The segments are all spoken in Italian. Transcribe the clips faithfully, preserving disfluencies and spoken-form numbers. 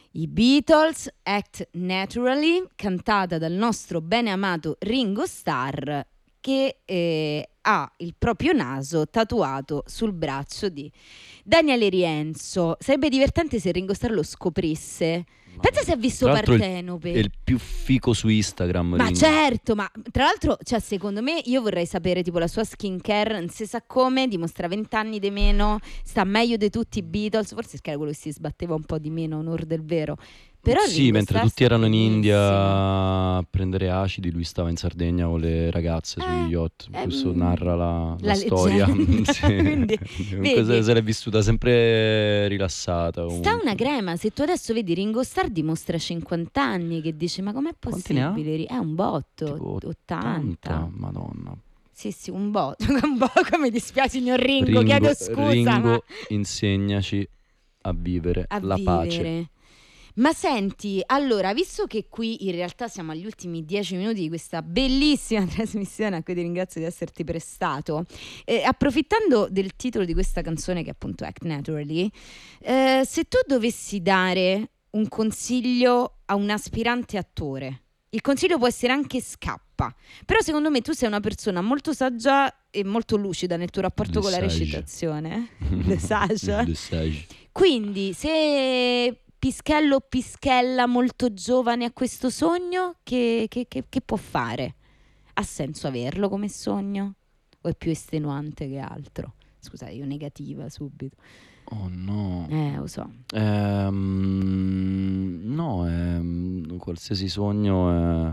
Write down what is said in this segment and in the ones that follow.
I Beatles, Act Naturally, cantata dal nostro bene amato Ringo Starr, che eh, ha il proprio naso tatuato sul braccio di Daniele Rienzo. Sarebbe divertente se Ringo Starr lo scoprisse. Pensa se ha visto Tra l'altro Partenope. È il più fico su Instagram. Ma Ringo. certo, ma tra l'altro, cioè, secondo me, io vorrei sapere tipo la sua skincare, non si sa come, dimostra vent'anni di meno, sta meglio di tutti i Beatles, forse perché era quello che si sbatteva un po' di meno, a onor del vero. Però sì, Ringo mentre Starr tutti sta erano in benissimo. India a prendere acidi, lui stava in Sardegna con le ragazze sugli Eh, yacht. ehm, Questo narra la, la la storia. leggenda. Sì. Quindi, Comunque se, vedi, se l'è vissuta sempre rilassata. sta Comunque. una crema. Se tu adesso vedi Ringo Starr dimostra cinquanta anni, che dici ma com'è Quanti ne ha? possibile? È un botto, Tipo ottanta. ottanta, madonna. Sì, sì, un botto. Un botto, mi dispiace signor Ringo, Ringo, chiedo scusa, Ringo, ma insegnaci a vivere a la vivere. pace. Ma senti, allora, visto che qui in realtà siamo agli ultimi dieci minuti di questa bellissima trasmissione a cui ti ringrazio di esserti prestato, eh, approfittando del titolo di questa canzone che è appunto Act Naturally, eh, se tu dovessi dare un consiglio a un aspirante attore, il consiglio può essere anche scappa, però secondo me tu sei una persona molto saggia e molto lucida nel tuo rapporto Le con la sage. recitazione. Le sage. Le sage. Quindi, se Pischello o Pischella molto giovane ha questo sogno, che, che, che, che può fare? Ha senso averlo come sogno? O è più estenuante che altro? Scusate, io negativa subito. Oh no. Eh, lo so. Ehm, no, ehm, qualsiasi sogno è...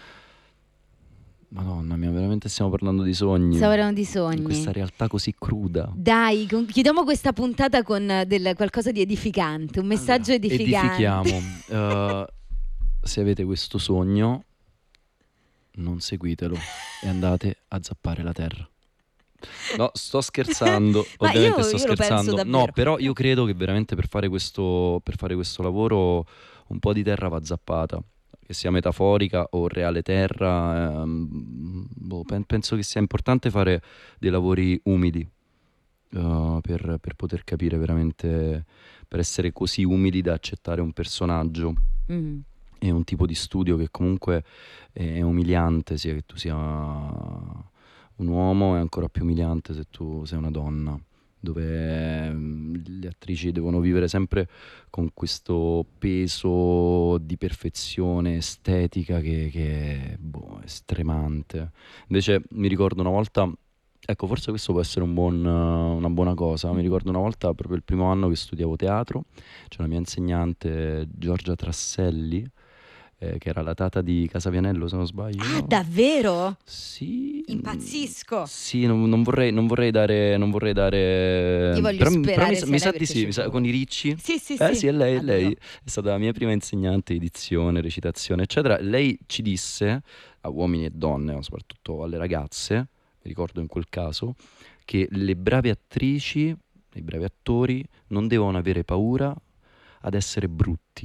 Madonna mia, veramente stiamo parlando di sogni. Stiamo parlando di In sogni. questa realtà così cruda. Dai, con- chiudiamo questa puntata con del, qualcosa di edificante, un messaggio Allora, edificante. edifichiamo. Eh, se avete questo sogno, non seguitelo e andate a zappare la terra. No, sto scherzando, Ma ovviamente io- sto io lo penso scherzando. davvero. No, però io credo che veramente per fare questo, per fare questo lavoro un po' di terra va zappata, che sia metaforica o reale terra. ehm, boh, pen- penso che sia importante fare dei lavori umidi, eh, per, per poter capire veramente, per essere così umili da accettare un personaggio Mm. e un tipo di studio che comunque è umiliante, sia che tu sia un uomo, è ancora più umiliante se tu sei una donna, dove ehm, le attrici devono vivere sempre con questo peso di perfezione estetica che, che boh, è stremante. Invece mi ricordo una volta, ecco, forse questo può essere un buon, eh, una buona cosa. Mi ricordo una volta, proprio il primo anno che studiavo teatro, c'è una mia insegnante, Giorgia Trasselli, eh, che era la tata di Casavianello, se non sbaglio. Ah, davvero? Sì. Impazzisco. Sì, non, non vorrei, non vorrei dare, non vorrei dare. Io voglio però, mi- sperare però mi, sia mi lei sa di perché sì, ci mi sa, provo. con i Ricci. Sì, sì, Eh sì. sì, è lei, è Adoro. lei. È stata la mia prima insegnante di edizione, recitazione, eccetera. Lei ci disse, a uomini e donne, ma soprattutto alle ragazze, mi ricordo in quel caso, che le brave attrici, i bravi attori, non devono avere paura ad essere brutti.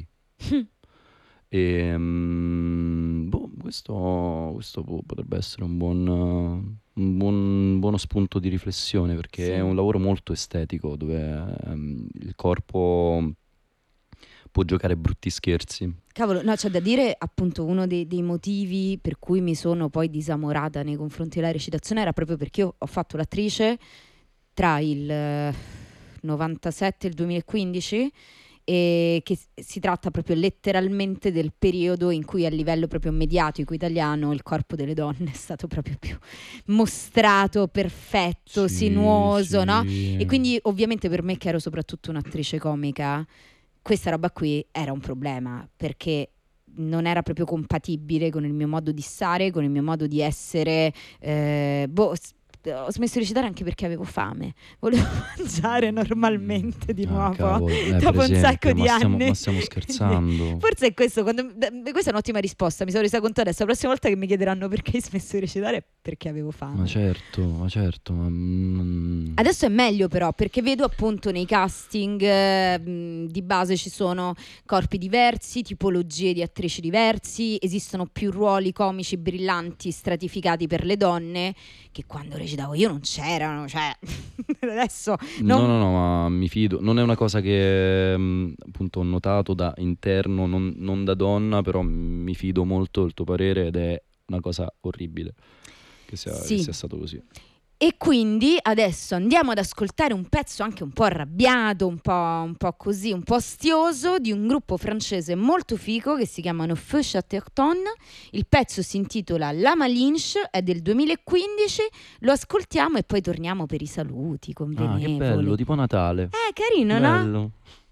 E mm, boh, questo, questo può- potrebbe essere un buon, eh, un buon- buono spunto di riflessione, perché Sì. è un lavoro molto estetico dove ehm, il corpo può giocare brutti scherzi. Cavolo, no, c'è da dire appunto uno dei, dei motivi per cui mi sono poi disamorata nei confronti della recitazione era proprio perché io ho fatto l'attrice tra il eh, novantasette e il duemilaquindici, e che s- si tratta proprio letteralmente del periodo in cui a livello proprio mediatico italiano il corpo delle donne è stato proprio più mostrato, perfetto, Sì, sinuoso, no? sì. E quindi ovviamente per me, che ero soprattutto un'attrice comica, questa roba qui era un problema, perché non era proprio compatibile con il mio modo di stare, con il mio modo di essere. eh, boh, s- ho smesso di recitare anche perché avevo fame, volevo mangiare normalmente di Ah, nuovo cavolo, eh, per dopo un esempio, sacco di ma stiamo, anni. ma stiamo scherzando. Forse è questo, quando, d- questa è un'ottima risposta, mi sono resa conto adesso. La prossima volta che mi chiederanno perché hai smesso di recitare, è perché avevo fame. Ma certo, ma certo. Ma, mm, Adesso è meglio però, perché vedo appunto nei casting eh, mh, di base ci sono corpi diversi, tipologie di attrici diversi, esistono più ruoli comici brillanti stratificati per le donne che quando recitavano citavo io non c'erano, cioè adesso No, non... no, no, ma mi fido. Non è una cosa che mh, appunto ho notato da interno, non, non da donna, però mi fido molto del tuo parere ed è una cosa orribile che sia, che Sì. sia stato così. E quindi adesso andiamo ad ascoltare un pezzo anche un po' arrabbiato, un po', un po' così, un po' astioso, di un gruppo francese molto figo che si chiamano Feu Chatterton. Il pezzo si intitola La Malinche, è del duemilaquindici, lo ascoltiamo e poi torniamo per i saluti Ah, che bello, convenevoli. tipo Natale. Eh, carino, no? Bello.